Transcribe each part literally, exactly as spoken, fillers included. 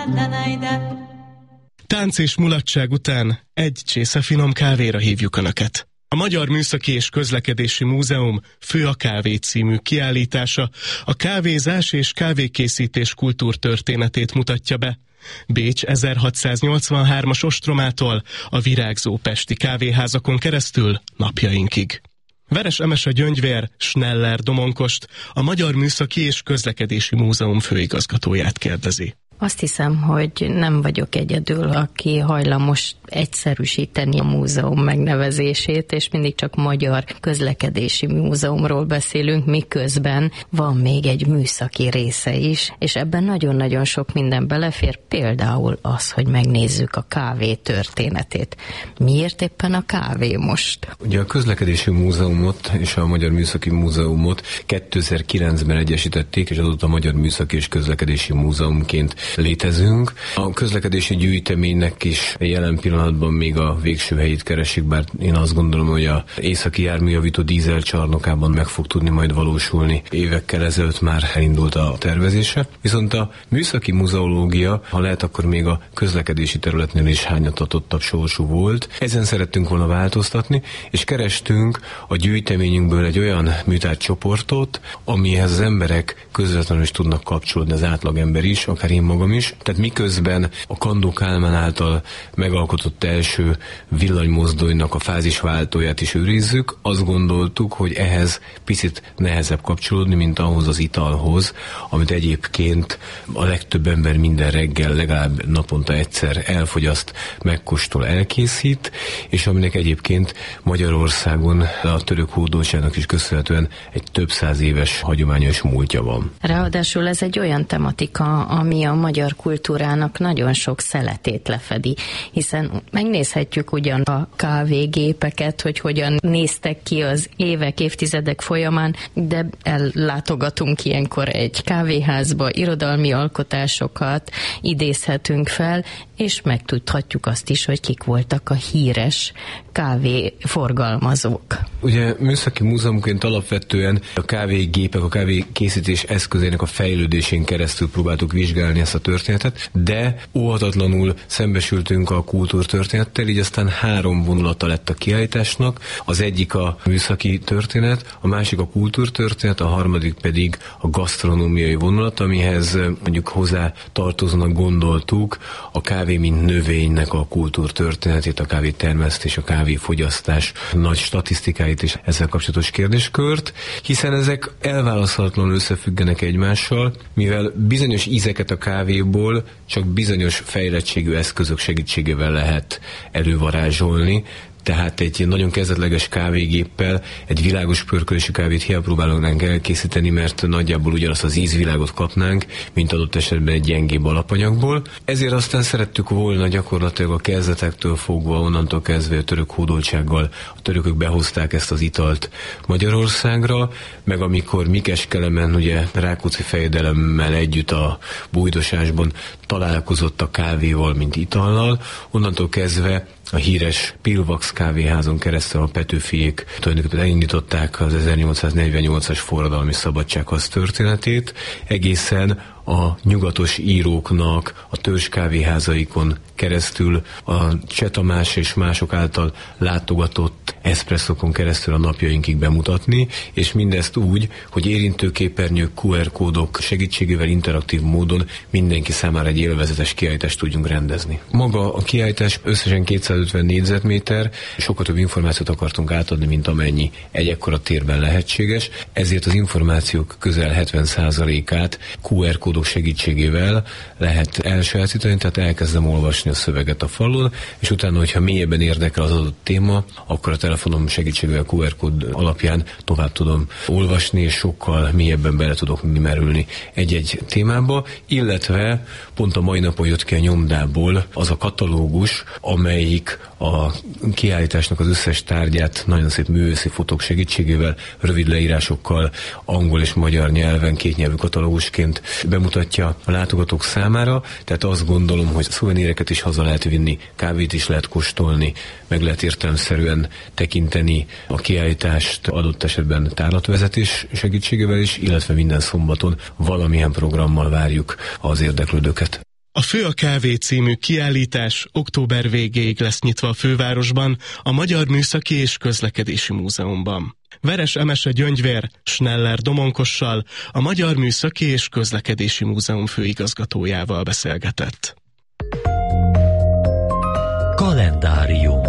Tánc és mulatság után egy csésze finom kávéra hívjuk Önöket. A Magyar Műszaki és Közlekedési Múzeum Fő a kávé című kiállítása a kávézás és kávékészítés kultúrtörténetét mutatja be. Bécs ezerhatszáznyolcvanhármas ostromától a virágzó pesti kávéházakon keresztül napjainkig. Veres Emese Gyöngyvér Schneller Domonkost, a Magyar Műszaki és Közlekedési Múzeum főigazgatóját kérdezi. Azt hiszem, hogy nem vagyok egyedül, aki hajlamos egyszerűsíteni a múzeum megnevezését, és mindig csak Magyar Közlekedési Múzeumról beszélünk, miközben van még egy műszaki része is, és ebben nagyon-nagyon sok minden belefér, például az, hogy megnézzük a kávé történetét. Miért éppen a kávé most? Ugye a Közlekedési Múzeumot és a Magyar Műszaki Múzeumot kétezer-kilencben egyesítették, és azóta a Magyar Műszaki és Közlekedési Múzeumként létezünk. A közlekedési gyűjteménynek is jelen pillanatban még a végső helyét keresik, bár én azt gondolom, hogy a északi járműjavító dízel csarnokában meg fog tudni majd valósulni. Évekkel ezelőtt már elindult a tervezése. Viszont a műszaki muzeológia, ha lehet, akkor még a közlekedési területnél is hányatatottabb sorsú volt. Ezen szerettünk volna változtatni, és kerestünk a gyűjteményünkből egy olyan műtárgycsoportot, amihez az emberek közvetlenül is tudnak kapcsolódni, az átlagember is, akár én magam is. Tehát miközben a Kandó Kálmán által megalkotott első villanymozdonynak a fázisváltóját is őrizzük, azt gondoltuk, hogy ehhez picit nehezebb kapcsolódni, mint ahhoz az italhoz, amit egyébként a legtöbb ember minden reggel legalább naponta egyszer elfogyaszt, megkóstol, elkészít, és aminek egyébként Magyarországon a török hódoltságnak is köszönhetően egy több száz éves hagyományos múltja van. Ráadásul ez egy olyan tematika, ami a magyar kultúrának nagyon sok szeletét lefedi, hiszen megnézhetjük ugyan a kávégépeket, hogy hogyan néztek ki az évek, évtizedek folyamán, de ellátogatunk ilyenkor egy kávéházba, irodalmi alkotásokat idézhetünk fel, és megtudhatjuk azt is, hogy kik voltak a híres kávéforgalmazók. Ugye műszaki múzeumként alapvetően a kávégépek, a kávékészítés eszközének a fejlődésén keresztül próbáltuk vizsgálni ezt a történetet, de óhatatlanul szembesültünk a kultúrtörténettel, így aztán három vonulata lett a kiállításnak. Az egyik a műszaki történet, a másik a kultúrtörténet, a harmadik pedig a gasztronómiai vonulat, amihez mondjuk hozzá tartozónak gondoltuk a kávé mint növénynek a kultúrtörténetét, a kávétermesztés, a kávéfogyasztás nagy statisztikáit és ezzel kapcsolatos kérdéskört, hiszen ezek elválaszthatatlanul összefüggenek egymással, mivel bizonyos ízeket a kávéból csak bizonyos fejlettségű eszközök segítségével lehet elővarázsolni. Tehát egy nagyon kezdetleges kávégéppel egy világos pörkölésű kávét hiába próbálnánk elkészíteni, mert nagyjából ugyanazt az ízvilágot kapnánk, mint adott esetben egy gyengébb alapanyagból. Ezért aztán szerettük volna gyakorlatilag a kezdetektől fogva, onnantól kezdve a török hódoltsággal a törökök behozták ezt az italt Magyarországra, meg amikor Mikes Kelemen ugye Rákóczi fejedelemmel együtt a Bújdosásban találkozott a kávéval, mint itallal, onnantól kezdve a híres Pilvax kávéházon keresztül a Petőfiék tulajdonképpen elindították az ezernyolcszáznegyvennyolcas forradalmi szabadságharc történetét, egészen a nyugatos íróknak a törzs kávéházaikon keresztül, a Cseh Tamás és mások által látogatott eszpresszokon keresztül a napjainkig bemutatni, és mindezt úgy, hogy érintőképernyők, kú er kódok segítségével interaktív módon mindenki számára egy élvezetes kiállítást tudjunk rendezni. Maga a kiállítás összesen kétszázötven négyzetméter, sokkal több információt akartunk átadni, mint amennyi egy ekkora térben lehetséges, ezért az információk közel hetven százalékát kú er kódok segítségével lehet elsajátítani, tehát elkezdem olvasni a szöveget a falon, és utána, hogyha mélyebben érdekel az adott téma, akkor a telefonom segítségével kú er kód alapján tovább tudom olvasni, és sokkal mélyebben bele tudok merülni egy-egy témába, illetve pont a mai napon jött ki a nyomdából az a katalógus, amelyik a kiállításnak az összes tárgyát nagyon szép művészi fotók segítségével, rövid leírásokkal, angol és magyar nyelven, kétnyelvű katalógusként bemutatja a látogatók számára, tehát azt gondolom, hogy szuveníreket is haza lehet vinni, kávét is lehet kóstolni, meg lehet értelemszerűen tekinteni a kiállítást adott esetben tárlatvezetés segítségével is, illetve minden szombaton valamilyen programmal várjuk az érdeklődőket. A Fő a kávé című kiállítás október végéig lesz nyitva a fővárosban, a Magyar Műszaki és Közlekedési Múzeumban. Veres Emese Gyöngyvér Schneller Domonkossal, a Magyar Műszaki és Közlekedési Múzeum főigazgatójával beszélgetett. Kalendárium.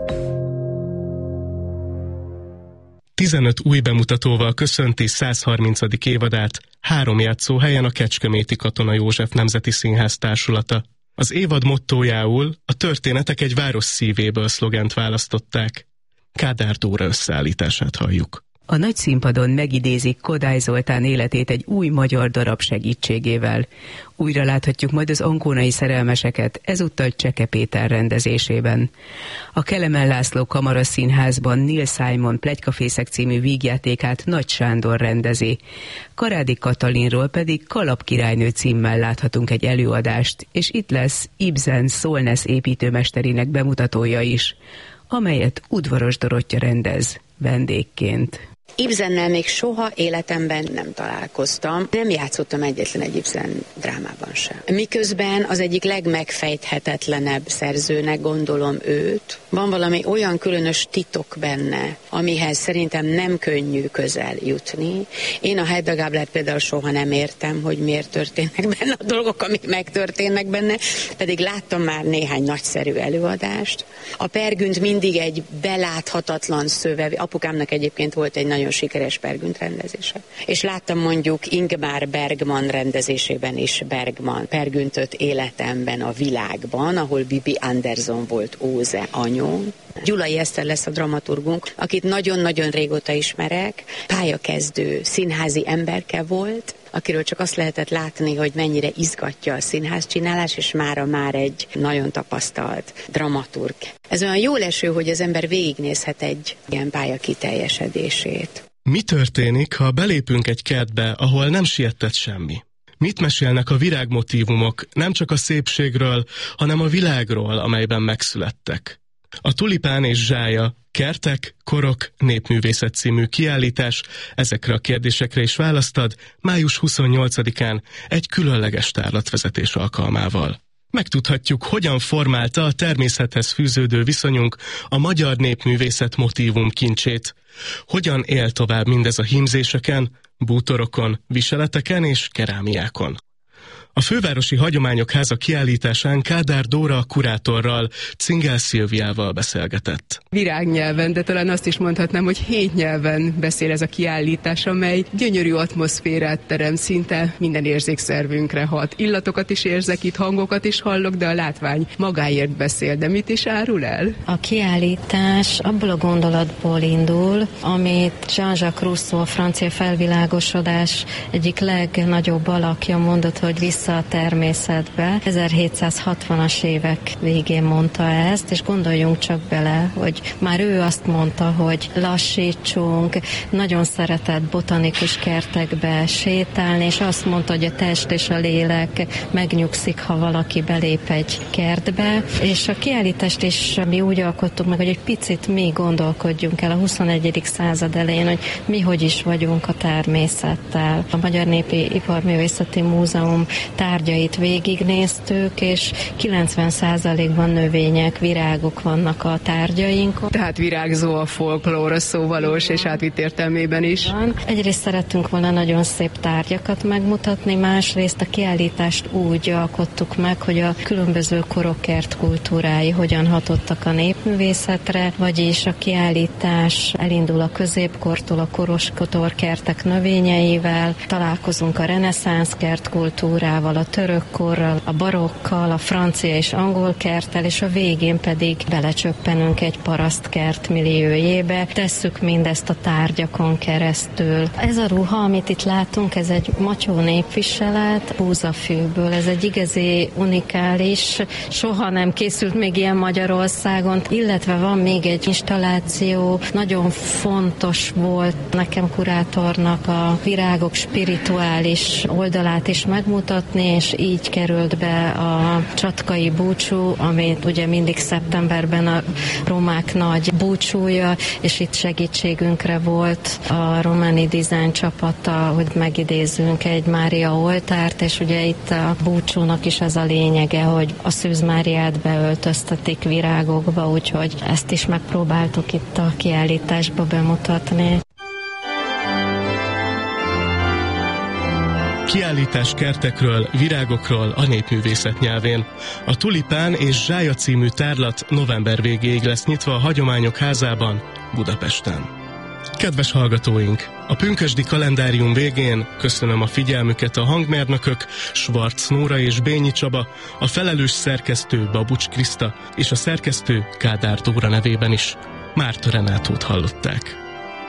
tizenöt új bemutatóval köszönti százharmincadik évadát három játszóhelyen a Kecskeméti Katona József Nemzeti Színház társulata. Az évad mottójául a Történetek egy város szívéből szlogent választották. Kádár Dóra összeállítását halljuk. A nagy színpadon megidézik Kodály Zoltán életét egy új magyar darab segítségével. Újra láthatjuk majd az ankónai szerelmeseket, ezúttal Cseke Péter rendezésében. A Kelemen László Kamaraszínházban Neil Simon Pletykafészek című vígjátékát Nagy Sándor rendezi. Karádi Katalinról pedig Kalapkirálynő címmel láthatunk egy előadást, és itt lesz Ibsen Szolnesz építőmesterének bemutatója is, amelyet Udvaros Dorottya rendez vendégként. Ibsennel még soha életemben nem találkoztam. Nem játszottam egyetlen egy Ibsen drámában sem. Miközben az egyik legmegfejthetetlenebb szerzőnek gondolom őt. Van valami olyan különös titok benne, amihez szerintem nem könnyű közel jutni. Én a Hedda Gáblert például soha nem értem, hogy miért történnek benne a dolgok, amik megtörténnek benne, pedig láttam már néhány nagyszerű előadást. A Pergünt mindig egy beláthatatlan szöveg. Apukámnak egyébként volt egy nagyon sikeres Pergünt rendezése. És láttam mondjuk Ingmar Bergman rendezésében is Bergman Pergüntöt életemben a világban, ahol Bibi Andersson volt Óze anyu. Gyulai Eszter lesz a dramaturgunk, akit nagyon-nagyon régóta ismerek, pályakezdő színházi emberke volt, akiről csak azt lehetett látni, hogy mennyire izgatja a színházcsinálás, és mára már egy nagyon tapasztalt dramaturg. Ez olyan jól eső, hogy az ember végignézhet egy ilyen pálya kiteljesedését. Mi történik, ha belépünk egy kertbe, ahol nem sietett semmi? Mit mesélnek a virágmotívumok nem csak a szépségről, hanem a világról, amelyben megszülettek? A Tulipán és Zsája, Kertek, Korok, Népművészet című kiállítás ezekre a kérdésekre is választ ad május huszonnyolcadikán egy különleges tárlatvezetés alkalmával. Megtudhatjuk, hogyan formálta a természethez fűződő viszonyunk a magyar népművészet motívum kincsét. Hogyan él tovább mindez a hímzéseken, bútorokon, viseleteken és kerámiákon. A Fővárosi Hagyományok Háza kiállításán Kádár Dóra kurátorral, Cingel Szilviával beszélgetett. Virágnyelven, de talán azt is mondhatnám, hogy hét nyelven beszél ez a kiállítás, amely gyönyörű atmoszférát terem, szinte minden érzékszervünkre hat. Illatokat is érzek itt, hangokat is hallok, de a látvány magáért beszél. De mit is árul el? A kiállítás abból a gondolatból indul, amit Jean-Jacques Rousseau, a francia felvilágosodás egyik legnagyobb alakja mondott, hogy vissza a természetbe. ezerhétszázhatvanas évek végén mondta ezt, és gondoljunk csak bele, hogy már ő azt mondta, hogy lassítsunk, nagyon szeretett botanikus kertekbe sétálni, és azt mondta, hogy a test és a lélek megnyugszik, ha valaki belép egy kertbe, és a kiállítást is mi úgy alkottuk meg, hogy egy picit mi gondolkodjunk el a huszonegyedik század elején, hogy mi hogy is vagyunk a természettel. A Magyar Népi Iparművészeti Múzeum tárgyait végignéztük, és kilencven százalékban növények, virágok vannak a tárgyainkon. Tehát virágzó a folklór, a szóvalós és átvitt értelmében is. Egyrészt szerettünk volna nagyon szép tárgyakat megmutatni, másrészt a kiállítást úgy alkottuk meg, hogy a különböző korok kertkultúrái hogyan hatottak a népművészetre, vagyis a kiállítás elindul a középkortól, a koros-kotor kertek növényeivel, találkozunk a reneszánsz kertkultúrával, a török korral, a barokkal, a francia és angol kerttel, és a végén pedig belecsöppenünk egy parasztkert milliójébe, tesszük mindezt a tárgyakon keresztül. Ez a ruha, amit itt látunk, ez egy macsó népviselet, búzafűből, ez egy igazi unikális, soha nem készült még ilyen Magyarországon, illetve van még egy installáció, nagyon fontos volt nekem kurátornak a virágok spirituális oldalát is megmutatni, bemutatni, és így került be a csatkai búcsú, amit ugye mindig szeptemberben a romák nagy búcsúja, és itt segítségünkre volt a Romani Design csapata, hogy megidézzünk egy Mária oltárt, és ugye itt a búcsúnak is az a lényege, hogy a Szűz Máriát beöltöztetik virágokba, úgyhogy ezt is megpróbáltuk itt a kiállításba bemutatni. Kiállítás kertekről, virágokról a népművészet nyelvén. A Tulipán és Zsája című tárlat november végéig lesz nyitva a Hagyományok Házában, Budapesten. Kedves hallgatóink! A pünkösdi kalendárium végén köszönöm a figyelmüket a hangmérnökök Schwarz Nóra és Bényi Csaba, a felelős szerkesztő Babucs Kriszta és a szerkesztő Kádár Dóra nevében is. Márta Renátót hallották.